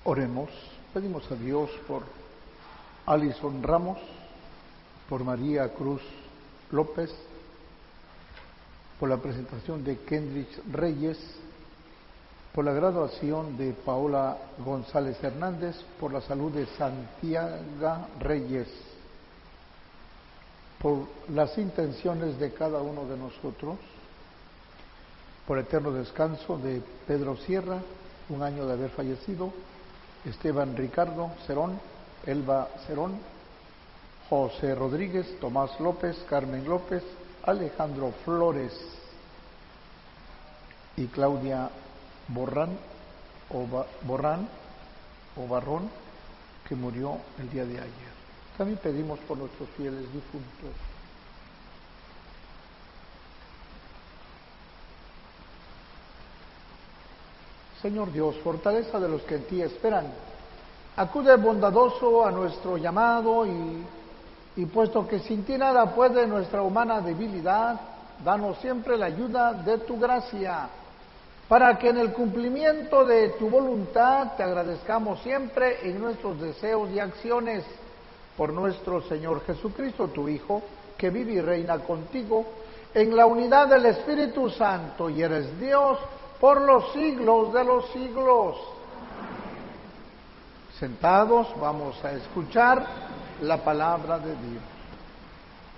Oremos, pedimos a Dios por Alison Ramos, por María Cruz López, por la presentación de Kendrich Reyes, por la graduación de Paola González Hernández, por la salud de Santiago Reyes, por las intenciones de cada uno de nosotros, por eterno descanso de Pedro Sierra, 1 año de haber fallecido, Esteban Ricardo Cerón, Elba Cerón, José Rodríguez, Tomás López, Carmen López, Alejandro Flores y Claudia Barrón, que murió el día de ayer. También pedimos por nuestros fieles difuntos. Señor Dios, fortaleza de los que en ti esperan, acude bondadoso a nuestro llamado y puesto que sin ti nada puede nuestra humana debilidad, danos siempre la ayuda de tu gracia, para que en el cumplimiento de tu voluntad te agradezcamos siempre en nuestros deseos y acciones, por nuestro Señor Jesucristo, tu Hijo, que vive y reina contigo en la unidad del Espíritu Santo y eres Dios por los siglos de los siglos. Sentados, vamos a escuchar la palabra de Dios.